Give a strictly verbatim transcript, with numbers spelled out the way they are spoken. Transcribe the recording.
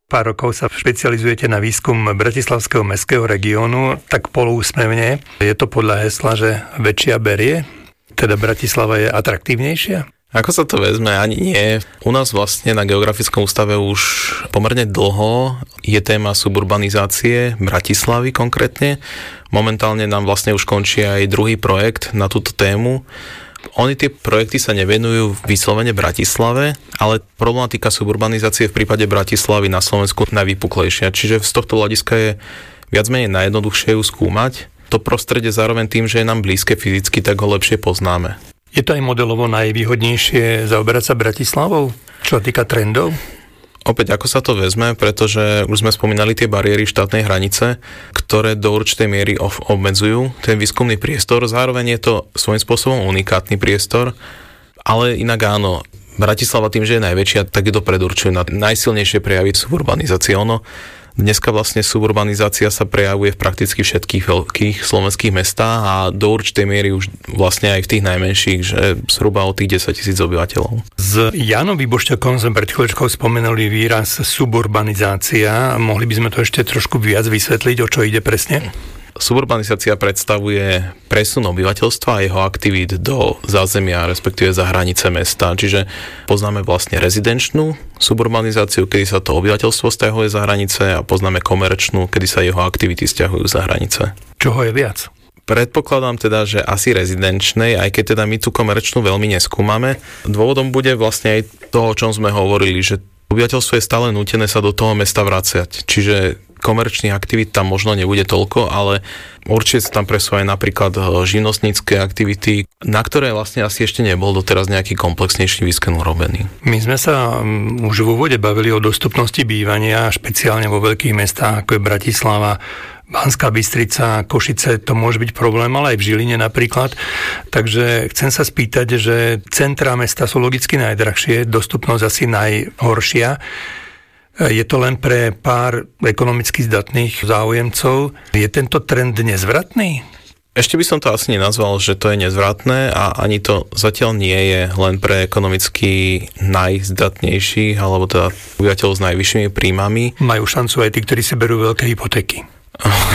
Pár rokov sa špecializujete na výskum bratislavského mestského regiónu, tak poloúsmevne. Je to podľa hesla, že väčšia berie? Teda Bratislava je atraktívnejšia? Ako sa to vezme, ani nie. U nás vlastne na Geografickom ústave už pomerne dlho je téma suburbanizácie Bratislavy konkrétne. Momentálne nám vlastne už končí aj druhý projekt na túto tému. Oni tie projekty sa nevenujú vyslovene Bratislave, ale problematika suburbanizácie v prípade Bratislavy na Slovensku najvypuklejšia. Čiže z tohto hľadiska je viac menej najjednoduchšie ju skúmať. To prostredie zároveň tým, že je nám blízke fyzicky, tak ho lepšie poznáme. Je to aj modelovo najvýhodnejšie zaoberať sa Bratislavou, čo sa týka trendov? Opäť, ako sa to vezme, pretože už sme spomínali tie bariéry štátnej hranice, ktoré do určitej miery obmedzujú ten výskumný priestor. Zároveň je to svojím spôsobom unikátny priestor, ale inak áno, Bratislava tým, že je najväčšia, tak je to predurčuje na najsilnejšie prejavy suburbanizácie. Ono dneska vlastne suburbanizácia sa prejavuje v prakticky všetkých veľkých slovenských mestách a do určitej miery už vlastne aj v tých najmenších, že zhruba o tých desaťtisíc obyvateľov. S Jánom Výbošťakom sme pred chvíľočkou spomenuli výraz suburbanizácia. Mohli by sme to ešte trošku viac vysvetliť, o čo ide presne? Suburbanizácia predstavuje presun obyvateľstva a jeho aktivít do zázemia, respektíve za hranice mesta. Čiže poznáme vlastne rezidenčnú suburbanizáciu, kedy sa to obyvateľstvo stiahuje za hranice, a poznáme komerčnú, kedy sa jeho aktivity stiahujú za hranice. Čoho je viac? Predpokladám teda, že asi rezidenčnej, aj keď teda my tú komerčnú veľmi neskúmame. Dôvodom bude vlastne aj to, o čom sme hovorili, že obyvateľstvo je stále nútené sa do toho mesta vraciať. Čiže komerčných aktivít tam možno nebude toľko, ale určite sa tam presúvajú napríklad živnostnícke aktivity, na ktoré vlastne asi ešte nebol doteraz nejaký komplexnejší výskum urobený. My sme sa už v úvode bavili o dostupnosti bývania, špeciálne vo veľkých mestách, ako je Bratislava, Banská Bystrica, Košice, to môže byť problém, ale aj v Žiline napríklad. Takže chcem sa spýtať, že centrá mesta sú logicky najdrahšie, dostupnosť asi najhoršia. Je to len pre pár ekonomicky zdatných záujemcov. Je tento trend nezvratný? Ešte by som to asi nenazval, že to je nezvratné, a ani to zatiaľ nie je len pre ekonomicky najzdatnejších, alebo teda obyvateľov s najvyššími príjmami. Majú šancu aj tí, ktorí si berú veľké hypotéky.